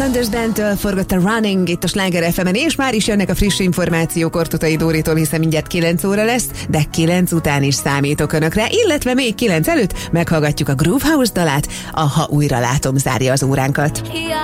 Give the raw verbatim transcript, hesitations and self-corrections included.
Sanders Band-től forgott a Running itt a Sláger ef emen, és már is jönnek a friss információk Ortutai Dóritól, hiszen mindjárt kilenc óra lesz, de kilenc után is számítok önökre, illetve még kilenc előtt meghallgatjuk a Groove House dalát, a Ha újra látom zárja az óránkat.